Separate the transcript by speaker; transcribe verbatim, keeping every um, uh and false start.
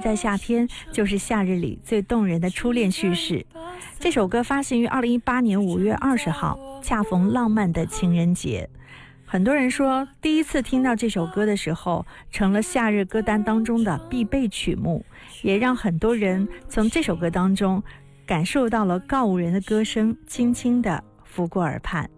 Speaker 1: 在夏天就是夏日里最动人的初恋叙事。这首歌发行于二零一八年五月二十号，恰逢浪漫的情人节。很多人说，第一次听到这首歌的时候，成了夏日歌单当中的必备曲目，也让很多人从这首歌当中感受到了告五人的歌声轻轻地拂过耳畔。